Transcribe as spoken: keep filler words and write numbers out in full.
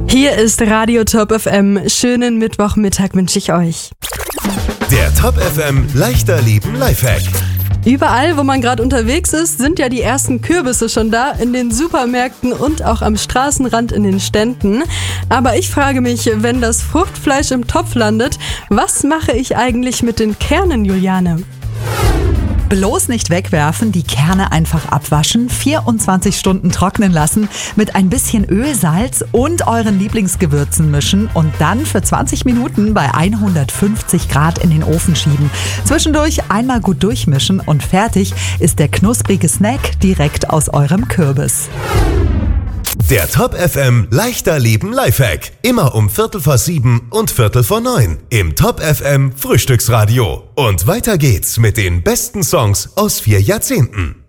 Hier ist Radio Top F M. Schönen Mittwochmittag wünsche ich euch. Der Top F M Leichter Leben Lifehack. Überall, wo man gerade unterwegs ist, sind ja die ersten Kürbisse schon da, in den Supermärkten und auch am Straßenrand in den Ständen. Aber ich frage mich, wenn das Fruchtfleisch im Topf landet, was mache ich eigentlich mit den Kernen, Juliane? Bloß nicht wegwerfen, die Kerne einfach abwaschen, vierundzwanzig Stunden trocknen lassen, mit ein bisschen Öl, Salz und euren Lieblingsgewürzen mischen und dann für zwanzig Minuten bei hundertfünfzig Grad in den Ofen schieben. Zwischendurch einmal gut durchmischen und fertig ist der knusprige Snack direkt aus eurem Kürbis. Der Top F M Leichter Leben Lifehack. Immer um Viertel vor sieben und Viertel vor neun im Top F M Frühstücksradio. Und weiter geht's mit den besten Songs aus vier Jahrzehnten.